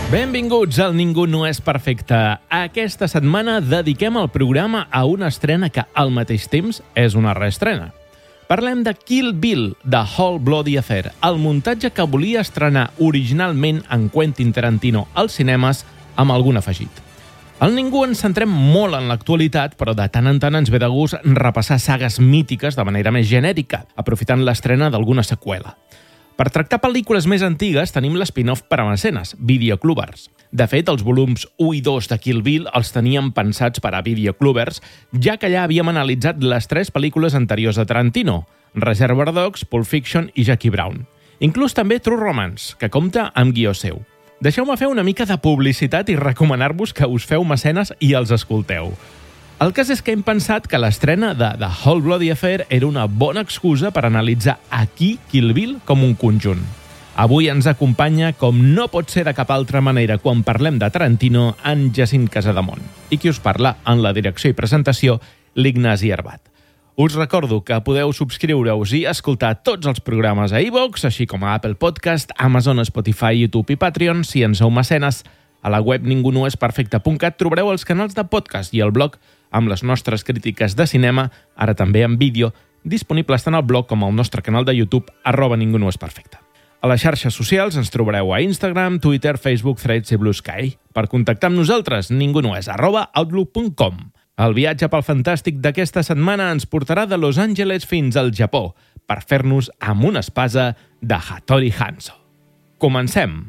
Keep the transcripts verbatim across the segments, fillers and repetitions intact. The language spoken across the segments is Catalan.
Benvinguts al Ningú no és perfecte. Aquesta setmana dediquem el programa a una estrena que al mateix temps és una reestrena. Parlem de Kill Bill, The Whole Bloody Affair, el muntatge que volia estrenar originalment en Quentin Tarantino als cinemes amb algun afegit. Al Ningú ens centrem molt en l'actualitat, però de tant en tant ens ve de gust repassar sagues mítiques de manera més genèrica, aprofitant l'estrena d'alguna seqüela. Per tractar pel·lícules més antigues tenim l'spin-off per a mecenes, Videoclubers. De fet, els volums u i dos de Kill Bill els teníem pensats per a Videoclubers, ja que allà havíem analitzat les tres pel·lícules anteriors de Tarantino, Reservoir Dogs, Pulp Fiction i Jackie Brown. Inclús també True Romance, que compta amb guió seu. Deixeu-me fer una mica de publicitat i recomanar-vos que us feu mecenes i els escolteu. El cas és que hem pensat que l'estrena de The Whole Bloody Affair era una bona excusa per analitzar aquí Kill Bill com un conjunt. Avui ens acompanya, com no pot ser de cap altra manera quan parlem de Tarantino, en Jacint Casademont. I qui us parla en la direcció i presentació, l'Ignasi Herbat. Us recordo que podeu subscriure-us i escoltar tots els programes a iVoox, així com a Apple Podcast, Amazon, Spotify, YouTube i Patreon. Si en sou mecenes, a la web ningú no és perfecte punt cat trobareu els canals de podcast i el blog amb les nostres crítiques de cinema, ara també en vídeo, disponibles tant al blog com al nostre canal de YouTube, arroba ningú no és perfecte. A les xarxes socials ens trobareu a Instagram, Twitter, Facebook, Threads i Blue Sky. Per contactar amb nosaltres, ningú no és arroba outlook punt com. El viatge pel fantàstic d'aquesta setmana ens portarà de Los Angeles fins al Japó per fer-nos amb una espasa de Hattori Hanzo. Comencem!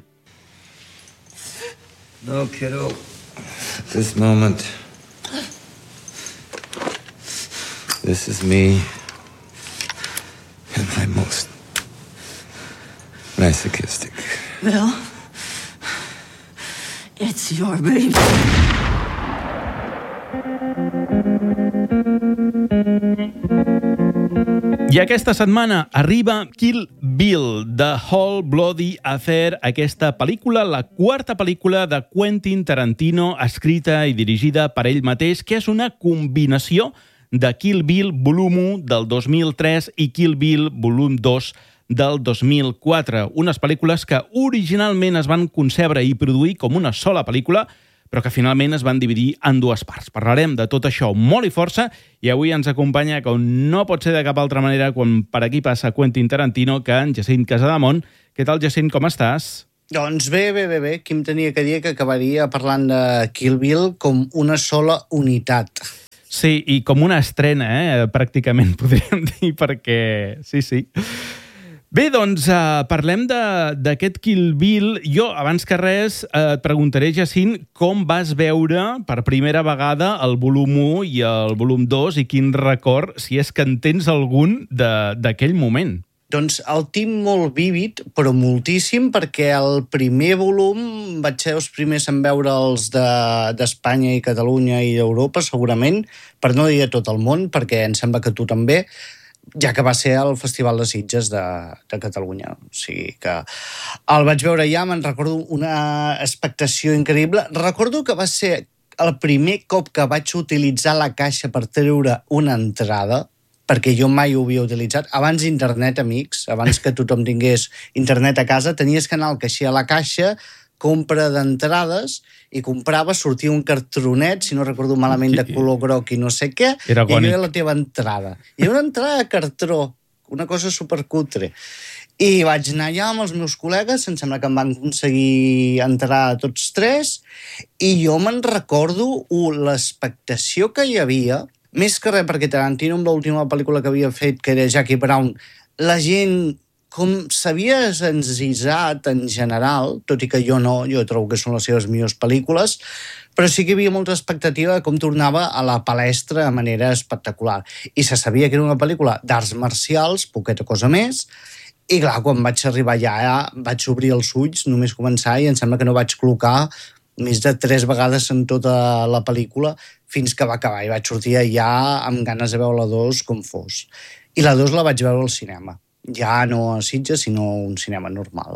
No, kiddo. At this moment, this is me at my most masochistic. Bill, it's your baby. I aquesta setmana arriba Kill Bill, The Whole Bloody Affair, aquesta pel·lícula, la quarta pel·lícula de Quentin Tarantino, escrita i dirigida per ell mateix, que és una combinació de Kill Bill volum u del dos mil tres i Kill Bill volum dos del dos mil quatre. Unes pel·lícules que originalment es van concebre i produir com una sola pel·lícula, però que finalment es van dividir en dues parts. Parlarem de tot això molt i força i avui ens acompanya, com no pot ser de cap altra manera, quan per aquí passa Quentin Tarantino, que en Jacint Casademont. Què tal, Jacint, com estàs? Doncs bé, bé, bé, bé. Qui em tenia que dir que acabaria parlant de Kill Bill com una sola unitat. Sí, i com una estrena, eh? Pràcticament, podríem dir, perquè... Sí, sí. Bé, doncs, uh, parlem d'aquest Kill Bill. Jo, abans que res, uh, et preguntaré, Jacint, com vas veure per primera vegada el volum u i el volum dos i quin record, si és que en tens algun, d'aquell moment. Doncs el tinc molt vívid, però moltíssim, perquè el primer volum vaig ser els primers en veure'ls d'Espanya i Catalunya i d'Europa, segurament, per no dir a tot el món, perquè em sembla que tu també, ja que va ser el Festival de Sitges de, de Catalunya. O sigui que el vaig veure ja, me'n recordo una expectació increïble. Recordo que va ser el primer cop que vaig utilitzar la caixa per treure una entrada, perquè jo mai ho havia utilitzat. Abans d'internet, amics, abans que tothom tingués internet a casa, tenies que anar al caixer a la caixa, compra d'entrades, i comprava, sortia un cartronet, si no recordo malament, de color groc i no sé què, era i allò era la teva entrada. I una entrada de cartró, una cosa supercutre. I vaig anar allà amb els meus col·legues, em sembla que em van aconseguir entrar a tots tres, i jo me'n recordo l'expectació que hi havia, més que res perquè Tarantino, amb l'última pel·lícula que havia fet, que era Jackie Brown, la gent com s'havia encisat en general, tot i que jo no, jo trobo que són les seves millors pel·lícules, però sí que hi havia molta expectativa de com tornava a la palestra de manera espectacular. I se sabia que era una pel·lícula d'arts marcials, poqueta cosa més, i clar, quan vaig arribar allà, vaig obrir els ulls, només començar, i em sembla que no vaig clocar més de tres vegades en tota la pel·lícula, fins que va acabar, i vaig sortir allà amb ganes de veure la dos com fos. I la dos la vaig veure al cinema. Ja no a Sitges, sinó un cinema normal.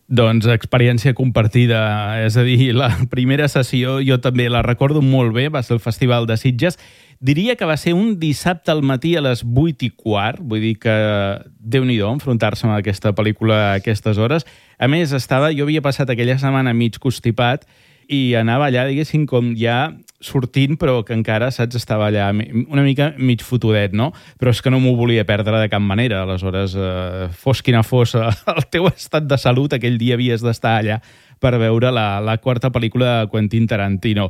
Doncs experiència compartida, és a dir, la primera sessió jo també la recordo molt bé, va ser el Festival de Sitges. Diria que va ser un dissabte al matí a les vuit i quart, vull dir que Déu-n'hi-do enfrontar-se amb aquesta pel·lícula a aquestes hores. A més, estava, jo havia passat aquella setmana mig constipat i anava allà, diguéssim, com ja sortint, però que encara, saps, estava allà una mica mig fotudet, no? Però és que no m'ho volia perdre de cap manera. Aleshores, eh, fos quina fos el teu estat de salut, aquell dia havies d'estar allà per veure la, la quarta pel·lícula de Quentin Tarantino.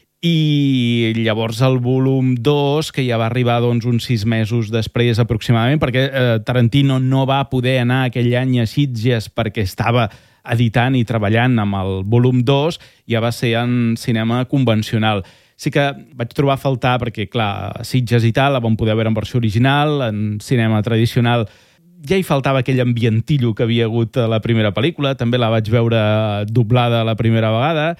I llavors el volum dos, que ja va arribar doncs, uns sis mesos després aproximadament, perquè eh, Tarantino no va poder anar aquell any a Sitges perquè estava editant i treballant amb el volum dos, ja va ser en cinema convencional. Sí que vaig trobar a faltar, perquè, clar, a Sitges i tal, la vam poder veure en versió original, en cinema tradicional, ja hi faltava aquell ambientillo que havia hagut a la primera pel·lícula, també la vaig veure doblada la primera vegada,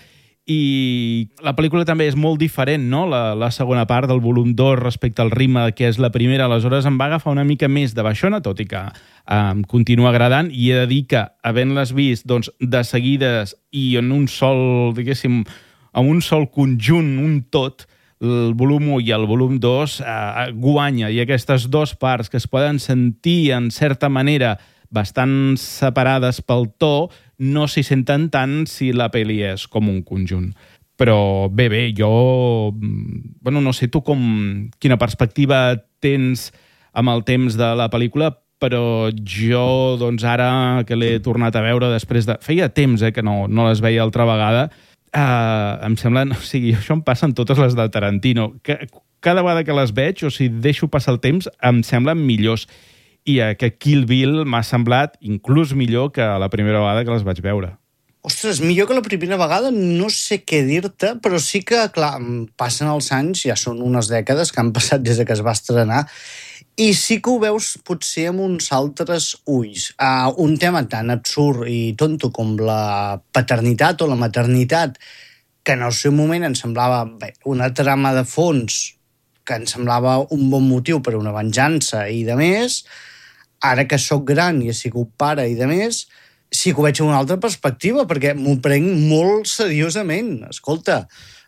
i la pel·lícula també és molt diferent, no?, la, la segona part del volum dos respecte al ritme que és la primera, aleshores em va agafar una mica més de baixona, tot i que em continua agradant, i he de dir que, havent-les vist doncs, de seguides i en un sol, diguéssim, en un sol conjunt, un tot, el volum u i el volum dos eh, guanya, i aquestes dues parts que es poden sentir en certa manera bastant separades pel to, no s'hi senten tant si la pel·li és com un conjunt. Però bé, bé, jo... Bueno, no sé tu com... quina perspectiva tens amb el temps de la pel·lícula, però jo, doncs ara que l'he tornat a veure després de... Feia temps, eh, que no, no les veia altra vegada. Uh, em sembla... O sigui, això em passa en totes les de Tarantino. Que, cada vegada que les veig, o si deixo passar el temps, em semblen millors. I que Kill Bill m'ha semblat inclús millor que la primera vegada que les vaig veure. Ostres, millor que la primera vegada no sé què dir-te, però sí que, clar, passen els anys, ja són unes dècades que han passat des que es va estrenar, i sí que ho veus potser amb uns altres ulls. Uh, un tema tan absurd i tonto com la paternitat o la maternitat, que en el seu moment em semblava bé, una trama de fons, que em semblava un bon motiu per a una venjança i de més, ara que sóc gran i he sigut pare i de més, sí que ho veig en una altra perspectiva, perquè m'ho prenc molt seriosament. Escolta,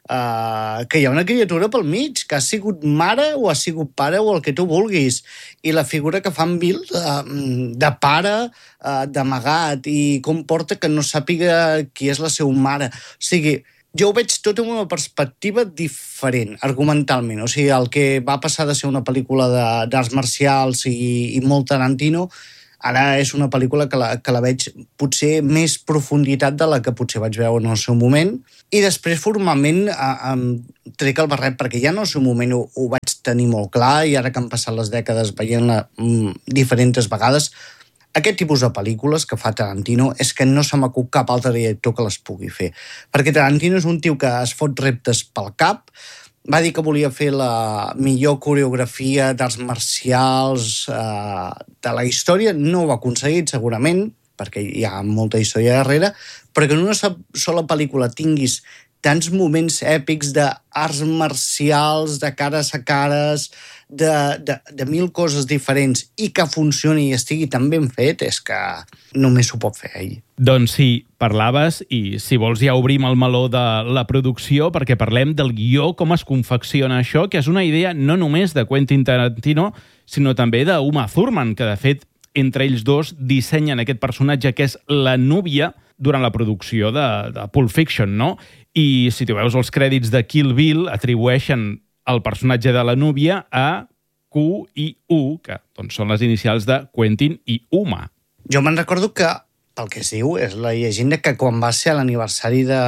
uh, que hi ha una criatura pel mig, que ha sigut mare o ha sigut pare o el que tu vulguis. I la figura que fa en Bill uh, de pare, uh, d'amagat, i com porta que no sàpiga qui és la seva mare. O sigui, jo ho veig tot en una perspectiva diferent, argumentalment. O sigui, el que va passar de ser una pel·lícula d'arts marcials i, i molt Tarantino, ara és una pel·lícula que la, que la veig potser més profunditat de la que potser vaig veure en el seu moment. I després, formalment, em trec el barret, perquè ja en el seu moment ho, ho vaig tenir molt clar, i ara que han passat les dècades veient-la mm, diferents vegades, aquest tipus de pel·lícules que fa Tarantino és que no se m'acut cap altre director que les pugui fer. Perquè Tarantino és un tio que es fot reptes pel cap, va dir que volia fer la millor coreografia d'arts marcials eh, de la història, no ho ha aconseguit segurament, perquè hi ha molta història darrere, però que en una sola pel·lícula tinguis tants moments èpics d'arts marcials, de cares a cares, de, de, de mil coses diferents, i que funcioni i estigui tan ben fet, és que només ho pot fer ell. Doncs sí, parlaves, i si vols ja obrim el meló de la producció, perquè parlem del guió, com es confecciona això, que és una idea no només de Quentin Tarantino, sinó també d'Uma Thurman, que de fet entre ells dos dissenyen aquest personatge que és la núvia durant la producció de, de Pulp Fiction, no? I si tu veus els crèdits de Kill Bill, atribueixen el personatge de la núvia a Q i U, que doncs, són les inicials de Quentin i Uma. Jo me'n recordo que, pel que es diu, és la llegenda que quan va ser l'aniversari de,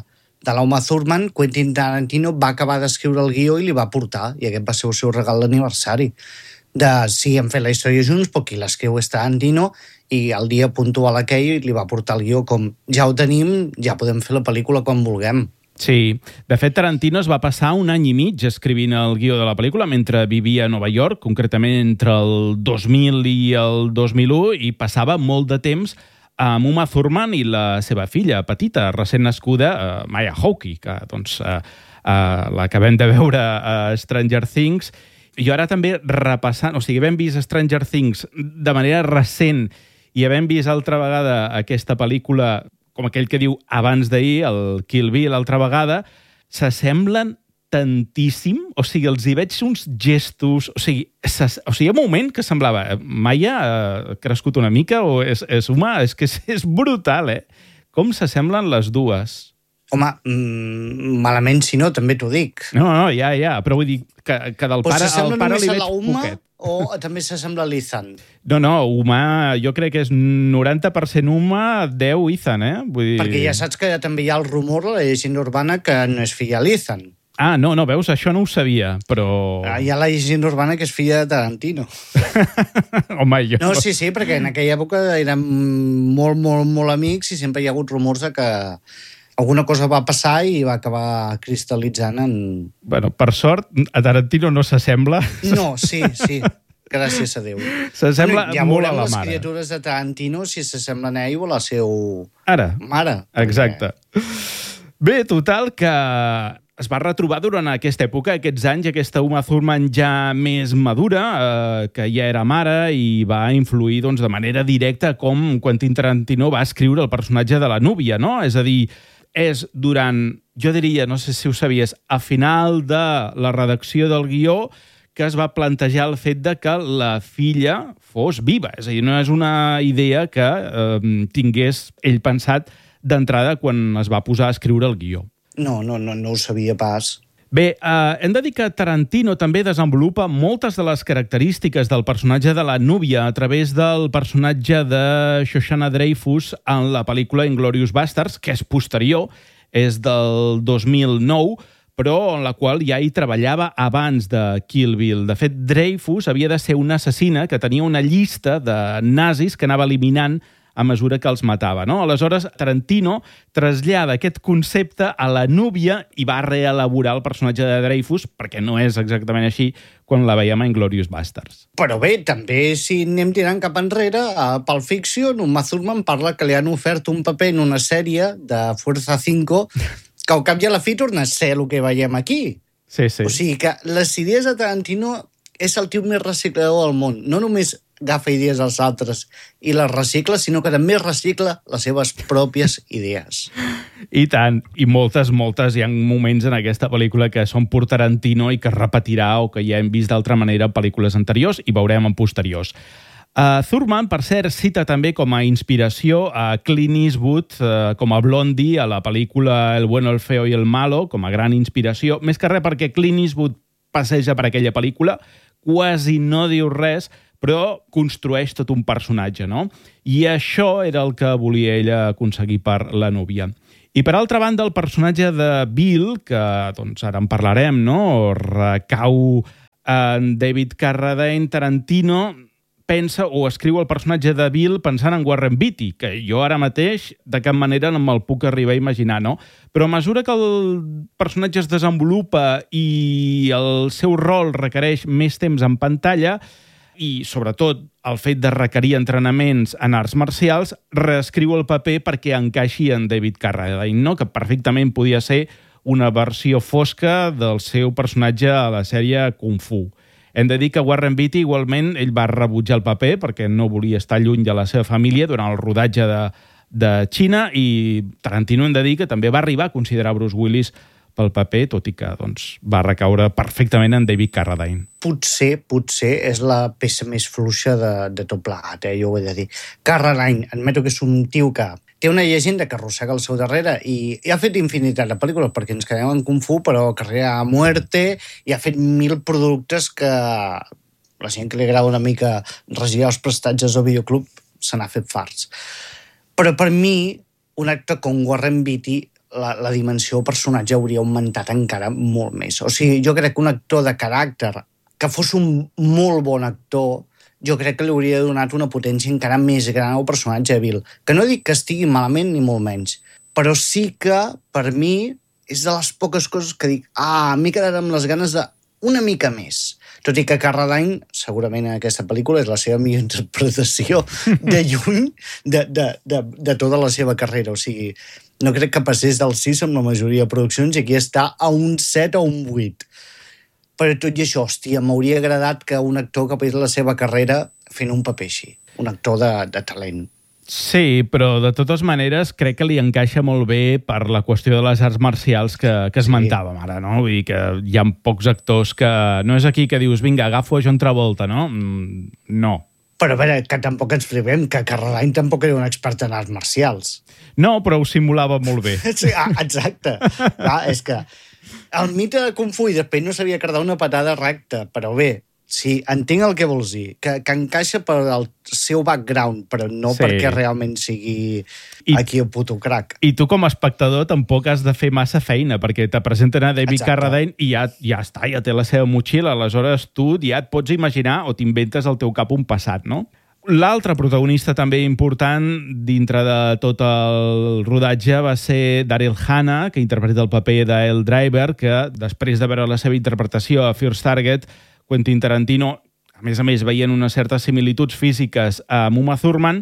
de l'Uma Thurman, Quentin Tarantino va acabar d'escriure el guió i li va portar, i aquest va ser el seu regal d'aniversari. De sí, hem fet la història junts, però qui l'escriu és Tarantino, i el dia puntual aquell li va portar el guió com ja ho tenim, ja podem fer la pel·lícula quan vulguem. Sí, de fet Tarantino es va passar un any i mig escrivint el guió de la pel·lícula mentre vivia a Nova York, concretament entre el dos mil i el dos mil u, i passava molt de temps amb Uma Thurman i la seva filla petita, recent nascuda, uh, Maya Hawke, que doncs, uh, uh, l'acabem de veure a Stranger Things. I ara també repassant, o sigui, vam vist Stranger Things de manera recent i havent vist altra vegada aquesta pel·lícula, com aquell que diu abans d'ahir, el Kill Bill l'altra vegada, s'assemblen tantíssim, o sigui, els hi veig uns gestos, o sigui, o sigui, hi ha un moment que semblava, Maia ha crescut una mica o és, és humà, és que és, és brutal, eh? Com s'assemblen les dues. Home, mmm, malament si no, també t'ho dic. No, no, ja, ja, però vull dir que, que del pare, el pare li veig poquet. O també s'assembla a l'Ethan? No, no, humà, jo crec que és noranta per cent humà, deu Ethan, eh? Vull dir... Perquè ja saps que ja també hi ha el rumor, la llegenda urbana, que no és filla l'Ethan. Ah, no, no, veus, això no ho sabia, però... Ah, hi ha la llegenda urbana que és filla de Tarantino. Home, jo... No, sí, sí, perquè en aquella època érem molt, molt, molt amics i sempre hi ha hagut rumors de que alguna cosa va passar i va acabar cristal·litzant en... Bueno, per sort, a Tarantino no s'assembla. No, sí, sí. Gràcies a Déu. S'assembla ja molt a la les mare. criatures de Tarantino si s'assemblen a ell o a la seu Ara. mare. Exacte. Perquè... Bé, total, que es va retrobar durant aquesta època, aquests anys, aquesta Uma Thurman ja més madura, eh, que ja era mare i va influir doncs, de manera directa com Quentin Tarantino va escriure el personatge de la núvia, no? És a dir, és durant, jo diria, no sé si ho sabies, a final de la redacció del guió que es va plantejar el fet de que la filla fos viva. És a dir, no és una idea que eh, tingués ell pensat d'entrada quan es va posar a escriure el guió. No, no, no, no ho sabia pas. Bé, eh, hem de dir que Tarantino també desenvolupa moltes de les característiques del personatge de la núvia a través del personatge de Shoshana Dreyfus en la pel·lícula Inglourious Basterds, que és posterior, és del dos mil nou, però en la qual ja hi treballava abans de Kill Bill. De fet, Dreyfus havia de ser una assassina que tenia una llista de nazis que anava eliminant a mesura que els matava, no? Aleshores, Tarantino trasllada aquest concepte a la núvia i va reelaborar el personatge de Dreyfus, perquè no és exactament així quan la veiem a Inglourious Basterds. Però bé, també si anem tirant cap enrere, a Pulp Fiction, Uma Thurman parla que li han ofert un paper en una sèrie de Fuerza cinco que al cap i a la fi torna a ser el que veiem aquí. Sí, sí. O sigui que les idees de Tarantino és el tio més reciclador del món. No només agafa idees als altres i les recicla, sinó que també recicla les seves pròpies idees. I tant, i moltes, moltes, hi ha moments en aquesta pel·lícula que són pur Tarantino i que es repetirà o que ja hem vist d'altra manera en pel·lícules anteriors i veurem en posteriors. Uh, Thurman, per cert, cita també com a inspiració a Clint Eastwood uh, com a Blondie a la pel·lícula El bueno, el feo i el malo, com a gran inspiració, més que res perquè Clint Eastwood passeja per aquella pel·lícula, quasi no diu res, però construeix tot un personatge, no? I això era el que volia ella aconseguir per la núvia. I per altra banda, el personatge de Bill, que doncs, ara en parlarem, no? Recau en David Carradine. Tarantino pensa o escriu el personatge de Bill pensant en Warren Beatty, que jo ara mateix de cap manera no me'l puc arribar a imaginar, no? Però a mesura que el personatge es desenvolupa i el seu rol requereix més temps en pantalla, i, sobretot, el fet de requerir entrenaments en arts marcials, reescriu el paper perquè encaixi en David Carradine, no? Que perfectament podia ser una versió fosca del seu personatge a la sèrie Kung Fu. Hem de dir que Warren Beatty, igualment, ell va rebutjar el paper perquè no volia estar lluny de la seva família durant el rodatge de, de Xina, i Tarantino hem de dir que també va arribar a considerar Bruce Willis pel paper, tot i que doncs, va recaure perfectament en David Carradine. Potser, potser és la peça més fluixa de, de tot plegat, eh? Jo ho he de dir. Carradine, admeto que és un tio que té una llegenda que arrossega al seu darrere i, i ha fet infinitat de pel·lícules perquè ens quedem en Kung Fu, però carrera a muerte, i ha fet mil productes que la gent que li agrada una mica regirar els prestatges al videoclub se n'ha fet farts. Però per mi, un acte com Warren Beatty, La, la dimensió del personatge hauria augmentat encara molt més. O sigui, jo crec que un actor de caràcter, que fos un molt bon actor, jo crec que li hauria donat una potència encara més gran al personatge de Bill. Que no dic que estigui malament ni molt menys, però sí que, per mi, és de les poques coses que dic, ah, m'he quedat amb les ganes de una mica més. Tot i que Carradine, segurament en aquesta pel·lícula, és la seva millor interpretació de lluny de, de, de, de tota la seva carrera. O sigui, no crec que passés del sis amb la majoria de produccions i aquí està a un set o un vuit. Però tot i això, hòstia, m'hauria agradat que un actor acabés la seva carrera fent un paper així. un actor de, de talent. Sí, però de totes maneres crec que li encaixa molt bé per la qüestió de les arts marcials que, que esmentàvem ara, no? Vull dir que hi ha pocs actors que... No és aquí que dius, vinga, agafo a John Travolta, no? Mm, no. Però a veure, que tampoc ens flipem, que Carradine tampoc era un expert en arts marcials. No, però ho simulava molt bé. Sí, ah, exacte. Ah, és que el mite de Kung Fu i després no sabia cardar una patada recta, però bé, sí, entenc el que vols dir, que, que encaixa per al seu background, però no sí. perquè realment sigui I, aquí el puto crack. I tu com a espectador tampoc has de fer massa feina, perquè te presenten a David Exacte. Carradine i ja, ja està, ja té la seva motxilla, aleshores tu ja et pots imaginar o t'inventes al teu cap un passat, no? L'altre protagonista també important dintre de tot el rodatge va ser Daryl Hannah, que interpreta el paper d'El Driver, que després de veure la seva interpretació a First Target, Quentin Tarantino, a més a més, veient unes certes similituds físiques amb Uma Thurman,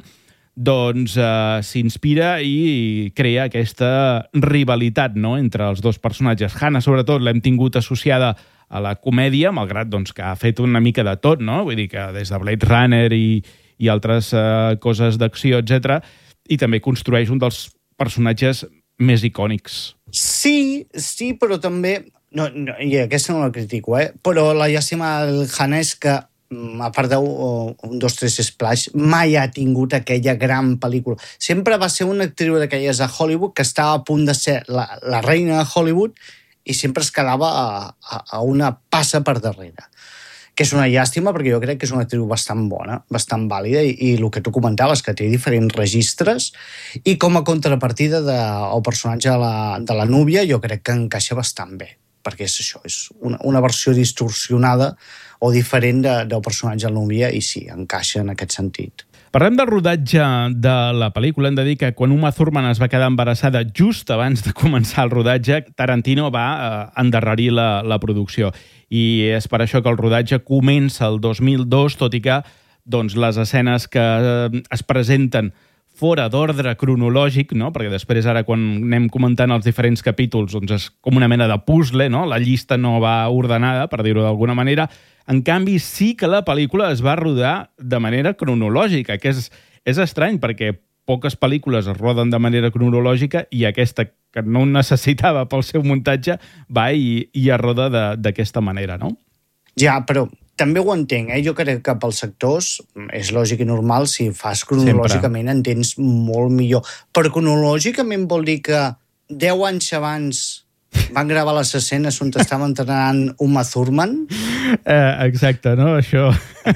doncs eh, s'inspira i crea aquesta rivalitat, no?, entre els dos personatges. Hannah, sobretot, l'hem tingut associada a la comèdia, malgrat doncs, que ha fet una mica de tot, no? Vull dir que des de Blade Runner i, i altres eh, coses d'acció, etcètera, i també construeix un dels personatges més icònics. Sí, sí, però també... No, no, i aquesta no la critico, eh? Però la llàstima del Hannah és que, a part d'un, dos, tres Splash, mai ha tingut aquella gran pel·lícula. Sempre va ser una actriu d'aquelles a Hollywood que estava a punt de ser la, la reina de Hollywood i sempre es quedava a, a, a una passa per darrere. Que és una llàstima perquè jo crec que és una actriu bastant bona, bastant vàlida, i, i el que tu comentaves, que té diferents registres, i com a contrapartida del personatge de la, de la núvia jo crec que encaixa bastant bé, perquè és això, és una, una versió distorsionada o diferent de, del personatge de la núvia, i sí, encaixa en aquest sentit. Parlem del rodatge de la pel·lícula. Hem de dir que quan Uma Thurman es va quedar embarassada just abans de començar el rodatge, Tarantino va eh, endarrerir la, la producció. I és per això que el rodatge comença el dos mil dos, tot i que doncs, les escenes que eh, es presenten fora d'ordre cronològic, no? Perquè després, ara, quan anem comentant els diferents capítols, doncs és com una mena de puzzle, no? La llista no va ordenada, per dir-ho d'alguna manera. En canvi, sí que la pel·lícula es va rodar de manera cronològica, que és, és estrany, perquè poques pel·lícules es roden de manera cronològica i aquesta, que no necessitava pel seu muntatge, va i, i es roda d'aquesta manera, no? Ja, però també ho entenc, eh? Jo crec que pels sectors és lògic i normal, si fas cronològicament en tens molt millor. Però cronològicament vol dir que deu anys abans van gravar les escenes on estaven entrenant Uma Thurman? Eh, exacte, no? Això...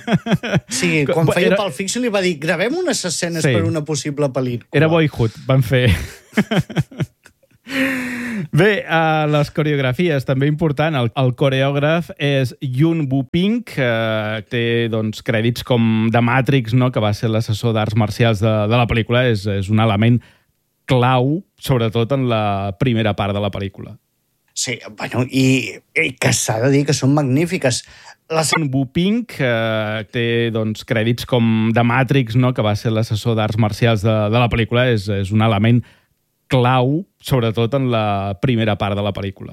Sí, quan feia Era... Pulp Fiction li va dir gravem unes escenes sí. per una possible pel·lícula. Era Boyhood, van fer... Bé, uh, les coreografies, també important. El, el coreògraf és Yun Woo Ping, que té doncs, crèdits com The Matrix, no? Que va ser l'assessor d'arts marcials de, de la pel·lícula. És, és un element clau, sobretot en la primera part de la pel·lícula. Sí, bueno, i, i que s'ha de dir que són magnífiques. La Yun Woo Ping, que té doncs, crèdits com The Matrix, no? Que va ser l'assessor d'arts marcials de, de la pel·lícula. És, és un element clau, sobretot en la primera part de la pel·lícula.